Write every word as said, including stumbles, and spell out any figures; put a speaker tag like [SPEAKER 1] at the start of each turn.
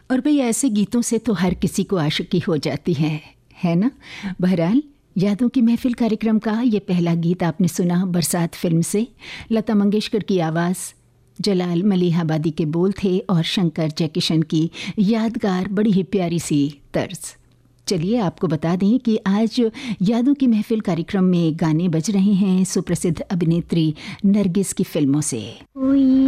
[SPEAKER 1] और भाई ऐसे गीतों से तो हर किसी को आशिकी हो जाती है, है ना। बहरहाल यादों की महफिल कार्यक्रम का ये पहला गीत आपने सुना बरसात फिल्म से। लता मंगेशकर की आवाज़, जलाल मलिहाबादी के बोल थे और शंकर जयकिशन की यादगार बड़ी ही प्यारी सी तर्ज। चलिए आपको बता दें कि आज यादों की महफिल कार्यक्रम में गाने बज रहे हैं सुप्रसिद्ध अभिनेत्री नरगिस की फिल्मों से।